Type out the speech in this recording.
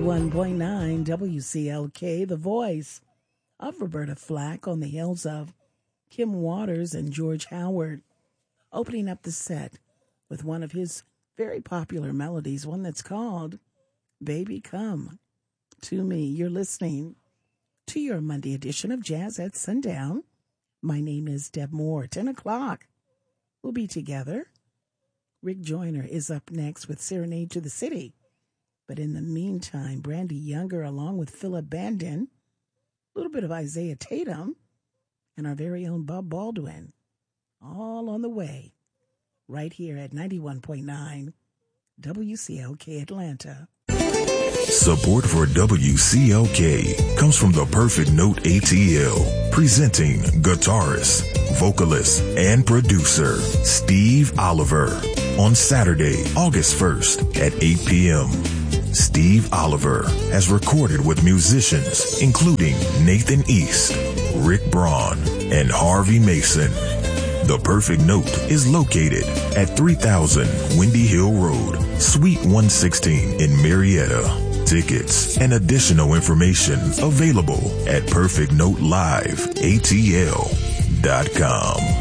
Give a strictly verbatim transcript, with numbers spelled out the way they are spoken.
ninety-one point nine W C L K, the voice of Roberta Flack on the hills of Kim Waters and George Howard, opening up the set with one of his very popular melodies, one that's called Baby Come to Me. You're listening to your Monday edition of Jazz at Sundown. My name is Deb Moore. ten o'clock, we'll be together. Rick Joyner is up next with Serenade to the City. But in the meantime, Brandy Younger along with Philip Bandon, a little bit of Isaiah Tatum, and our very own Bob Baldwin, all on the way, right here at ninety-one point nine W C L K Atlanta. Support for W C L K comes from the Perfect Note A T L, presenting guitarist, vocalist, and producer Steve Oliver on Saturday, August first at eight p.m. Steve Oliver has recorded with musicians including Nathan East, Rick Braun, and Harvey Mason. The Perfect Note is located at three thousand Windy Hill Road, Suite one sixteen in Marietta. Tickets and additional information available at perfect note live A T L dot com.